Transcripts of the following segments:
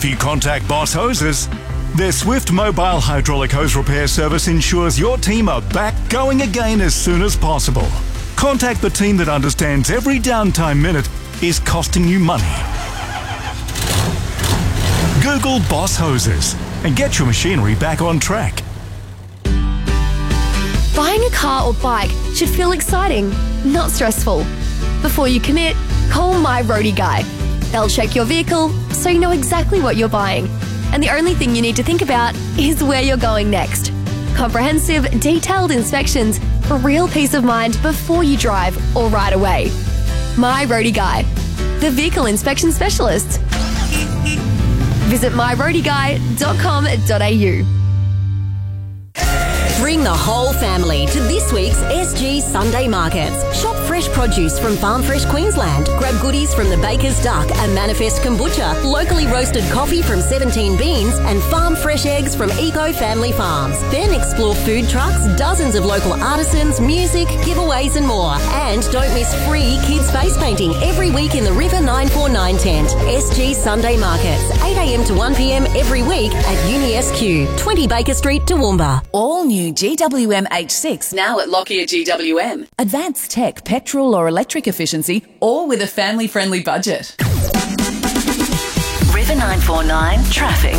if you contact Boss Hoses. Their swift mobile hydraulic hose repair service ensures your team are back going again as soon as possible. Contact the team that understands every downtime minute is costing you money. Google Boss Hoses and get your machinery back on track. Buying a car or bike should feel exciting, not stressful. Before you commit, call My Roadie Guy. They'll check your vehicle so you know exactly what you're buying. And the only thing you need to think about is where you're going next. Comprehensive, detailed inspections for real peace of mind before you drive or ride away. My Roadie Guy, the vehicle inspection specialists. Visit myroadieguy.com.au. Bring the whole family to this week's SG Sunday Markets. Shop fresh produce from Farm Fresh Queensland. Grab goodies from the Baker's Duck and Manifest Kombucha, locally roasted coffee from 17 Beans, and farm fresh eggs from Eco Family Farms. Then explore food trucks, dozens of local artisans, music, giveaways and more. And don't miss free kids face painting every week in the River 949 tent. SG Sunday Markets, 8am to 1pm every week at Uni SQ, 20 Baker Street, Toowoomba. All new GWM H6 now at Lockyer GWM. Advanced tech, petrol or electric efficiency, all with a family-friendly budget. River 949 traffic.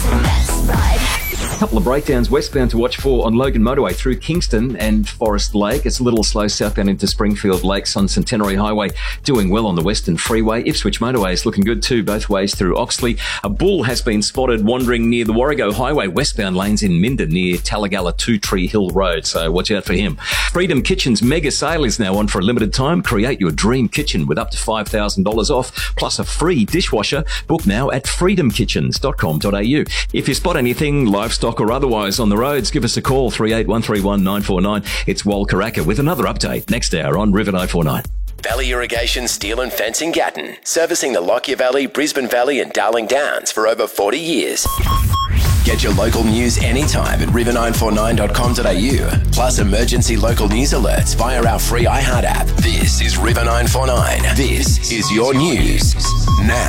A couple of breakdowns westbound to watch for on Logan Motorway through Kingston and Forest Lake. It's a little slow southbound into Springfield Lakes on Centenary Highway. Doing well on the Western Freeway. Ipswich Motorway is looking good too, both ways through Oxley. A bull has been spotted wandering near the Warrego Highway westbound lanes in Minden near Talagalla 2 Tree Hill Road, so watch out for him. Freedom Kitchen's mega sale is now on for a limited time. Create your dream kitchen with up to $5,000 off, plus a free dishwasher. Book now at freedomkitchens.com.au. If you spot anything, livestock or otherwise on the roads, give us a call, 38131949. 949. It's Wal Karaka with another update next hour on River 949. Valley Irrigation Steel and Fencing Gatton, servicing the Lockyer Valley, Brisbane Valley and Darling Downs for over 40 years. Get your local news anytime at river949.com.au, plus emergency local news alerts via our free iHeart app. This is River 949. This is your news now.